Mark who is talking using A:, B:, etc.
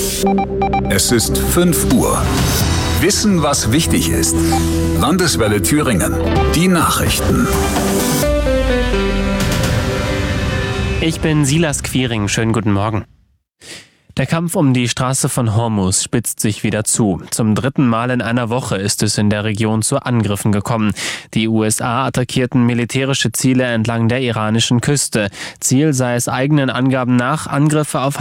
A: Es ist 5 Uhr. Wissen, was wichtig ist. Landeswelle Thüringen. Die Nachrichten.
B: Ich bin Silas Quiring. Schönen guten Morgen. Der Kampf um die Straße von Hormuz spitzt sich wieder zu. Zum 3. Mal in einer Woche ist es in der Region zu Angriffen gekommen. Die USA attackierten militärische Ziele entlang der iranischen Küste. Ziel sei es eigenen Angaben nach Angriffe auf